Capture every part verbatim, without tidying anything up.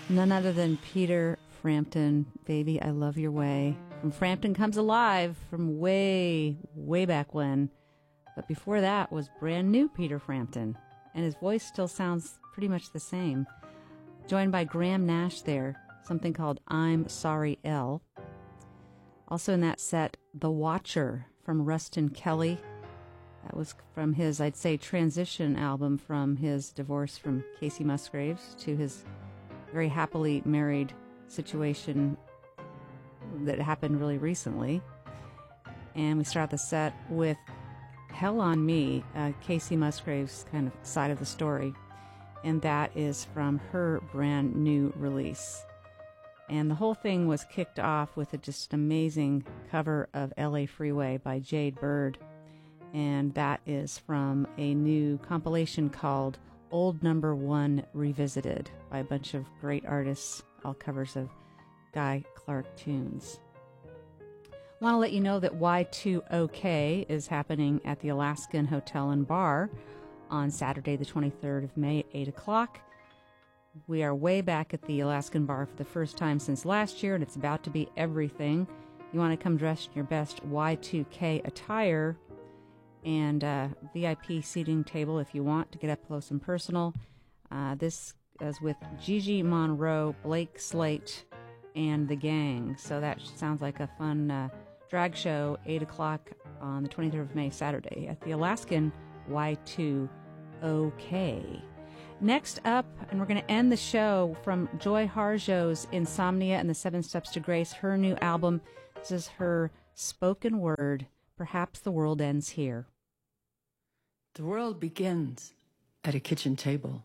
None other than Peter Frampton. Baby, I Love Your Way. From Frampton Comes Alive from way, way back when. But before that was brand new Peter Frampton. And his voice still sounds pretty much the same. Joined by Graham Nash there. Something called I'm Sorry, Elle. Also in that set, The Watcher from Ruston Kelly. That was from his, I'd say, transition album from his divorce from Casey Musgraves to his very happily married situation that happened really recently. And we start the set with Hell on Me, uh, Casey Musgraves' kind of side of the story. And that is from her brand new release. And the whole thing was kicked off with a just amazing cover of L A Freeway by Jade Bird. And that is from a new compilation called Old Number One Revisited by a bunch of great artists, all covers of Guy Clark tunes. Want to let you know that Y two O K is happening at the Alaskan Hotel and Bar on Saturday the twenty-third of May at eight o'clock. We are way back at the Alaskan Bar for the first time since last year, and it's about to be everything. You want to come dressed in your best Y two K attire, and uh, V I P seating table if you want to get up close and personal. Uh, this is with Gigi Monroe, Blake Slate, and the gang. So that sounds like a fun uh, drag show, eight o'clock on the twenty-third of May, Saturday, at the Alaskan Y two O K. Next up, and we're going to end the show from Joy Harjo's Insomnia and the Seven Steps to Grace, her new album. This is her spoken word, Perhaps the World Ends Here. The world begins at a kitchen table.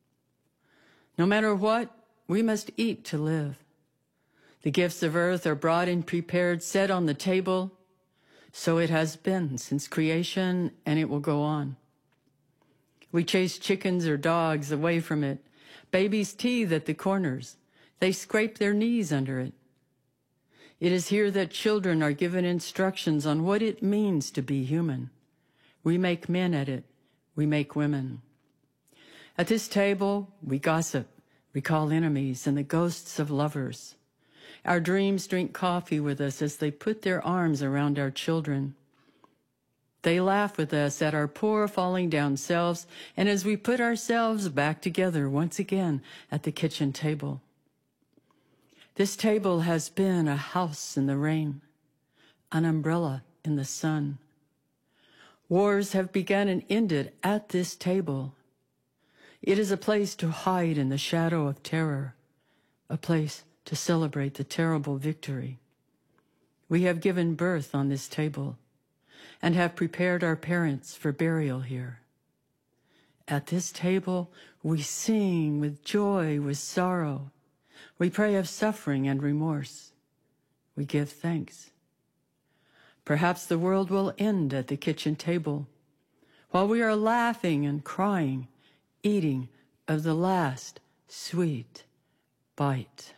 No matter what, we must eat to live. The gifts of earth are brought in prepared, set on the table. So it has been since creation, and it will go on. We chase chickens or dogs away from it. Babies teethe at the corners. They scrape their knees under it. It is here that children are given instructions on what it means to be human. We make men at it. We make women. At this table, we gossip, recall enemies and the ghosts of lovers. Our dreams drink coffee with us as they put their arms around our children. They laugh with us at our poor falling down selves, and as we put ourselves back together once again at the kitchen table. This table has been a house in the rain, an umbrella in the sun. Wars have begun and ended at this table. It is a place to hide in the shadow of terror, a place to celebrate the terrible victory. We have given birth on this table and have prepared our parents for burial here. At this table, we sing with joy, with sorrow. We pray of suffering and remorse. We give thanks. Perhaps the world will end at the kitchen table while we are laughing and crying, eating of the last sweet bite.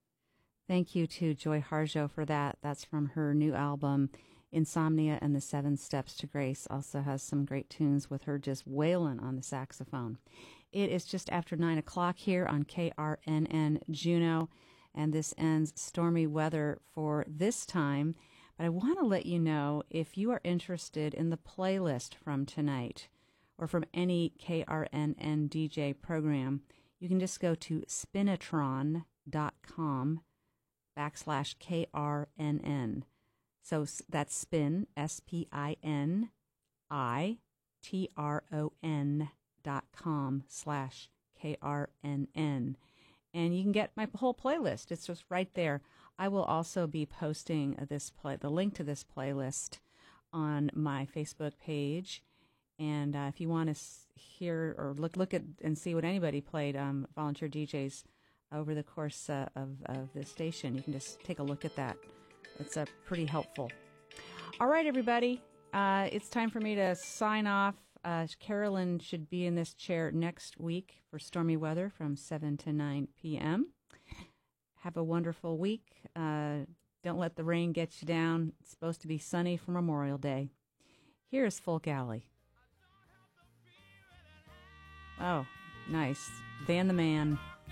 Thank you to Joy Harjo for that. That's from her new album, Insomnia and the Seven Steps to Grace. Also has some great tunes with her just wailing on the saxophone. It is just after nine o'clock here on K R N N Juneau, and this ends stormy weather for this time. But I want to let you know, if you are interested in the playlist from tonight or from any K R N N D J program, you can just go to spinatron dot com backslash K R N N. So that's spin, S P I N I T R O N dot com slash K R N N. And you can get my whole playlist. It's just right there. I will also be posting this play, the link to this playlist on my Facebook page. And uh, if you want to hear or look look at and see what anybody played, um, volunteer D Js, over the course uh, of, of the station, you can just take a look at that. It's uh, pretty helpful. All right, everybody. Uh, it's time for me to sign off. Uh, Carolyn should be in this chair next week for stormy weather from seven to nine p.m. Have a wonderful week. Uh, don't let the rain get you down. It's supposed to be sunny for Memorial Day. Here's Folk Alley. Oh, nice. Van the Man.